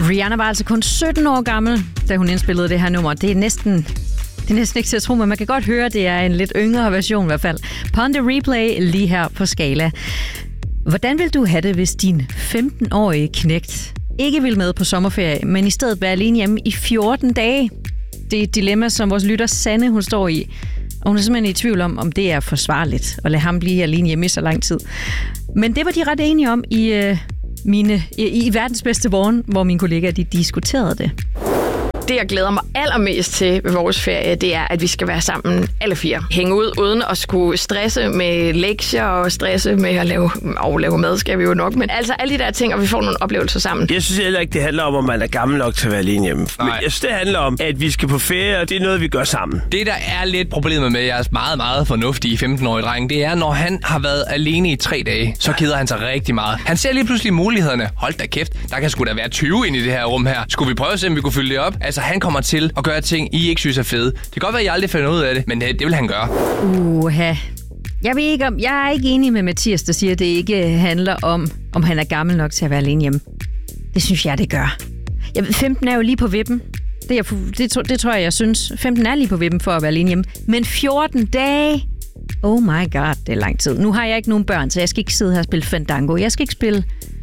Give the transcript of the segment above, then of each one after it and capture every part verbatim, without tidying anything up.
Rihanna var altså kun sytten år gammel, da hun indspillede det her nummer. Det er næsten... Det er næsten ikke til at tro, men man kan godt høre, at det er en lidt yngre version i hvert fald. Pon the Replay lige her på Skala. Hvordan vil du have det, hvis din femten-årige knægt ikke vil med på sommerferie, men i stedet være alene hjemme i fjorten dage? Det er et dilemma, som vores lytter Sanne, hun står i. Og hun er simpelthen i tvivl om, om det er forsvarligt at lade ham blive alene hjemme i så lang tid. Men det var de ret enige om i, øh, mine, i, i verdens bedste morgen, hvor mine kollegaer de diskuterede det. Det, jeg glæder mig allermest til ved vores ferie, det er, at vi skal være sammen alle fire. Hænge ud uden at skulle stresse med lektier og stresse med at lave, og lave mad, skal vi jo nok. Men altså alle de der ting, og vi får nogle oplevelser sammen. Jeg synes heller ikke, det handler om, om man er gammel nok til at være alene hjemme. Men jeg synes, det handler om, at vi skal på ferie, og det er noget, vi gør sammen. Det, der er lidt problemet med jeres meget, meget fornuftige femten-årige dreng, det er, når han har været alene i tre dage, så keder han sig rigtig meget. Han ser lige pludselig mulighederne. Hold da kæft, der kan sgu da være tyve inde i det her rum her. Skulle vi prøve at se, om vi kunne fylde det op? Altså, han kommer til at gøre ting, I ikke synes er fede. Det kan godt være, at I aldrig finder ud af det, men det vil han gøre. Uha. Jeg ved ikke om, jeg er ikke enig med Mathias, der siger, at det ikke handler om, om han er gammel nok til at være alene hjemme. Det synes jeg, det gør. Jeg ved, femten er jo lige på vippen. Det, er, det, det tror jeg, jeg synes. femten er lige på vippen for at være alene hjemme. Men fjorten dage? Oh my god, det er lang tid. Nu har jeg ikke nogen børn, så jeg skal ikke sidde her og spille Fandango. Jeg skal ikke spille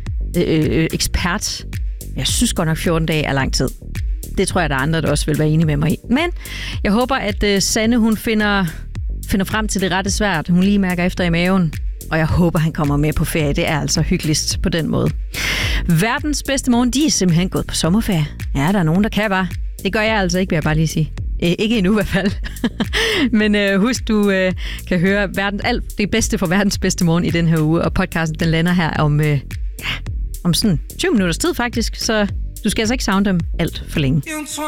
øh, øh, ekspert. Jeg synes godt nok, fjorten dage er lang tid. Det tror jeg, der er andre, der også vil være enige med mig i. Men jeg håber, at uh, Sanne hun finder, finder frem til det rette svært. Hun lige mærker efter i maven. Og jeg håber, han kommer med på ferie. Det er altså hyggeligst på den måde. Verdens bedste morgen, de er simpelthen gået på sommerferie. Ja, der er nogen, der kan bare. Det gør jeg altså ikke, vil jeg bare lige sige. Æ, ikke endnu i hvert fald. Men uh, husk, du uh, kan høre verden, alt det bedste for verdens bedste morgen i den her uge. Og podcasten, den lander her om, uh, ja, om sådan tyve minutters tid faktisk. Så du skal altså ikke savne dem alt for længe.